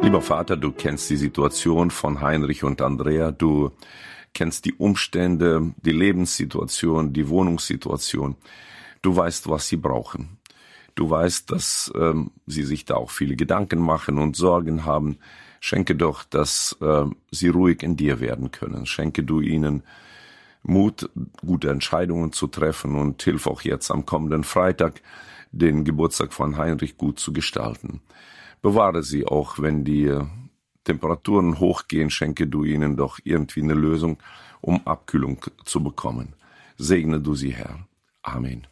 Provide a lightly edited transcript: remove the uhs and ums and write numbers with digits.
Lieber Vater, du kennst die Situation von Heinrich und Andrea, du kennst die Umstände, die Lebenssituation, die Wohnungssituation. Du weißt, was sie brauchen. Du weißt, dass sie sich da auch viele Gedanken machen und Sorgen haben. Schenke doch, dass sie ruhig in dir werden können. Schenke du ihnen Mut, gute Entscheidungen zu treffen und hilf auch jetzt am kommenden Freitag, den Geburtstag von Heinrich gut zu gestalten. Bewahre sie auch, wenn die Temperaturen hochgehen, schenke du ihnen doch irgendwie eine Lösung, um Abkühlung zu bekommen. Segne du sie, Herr. Amen.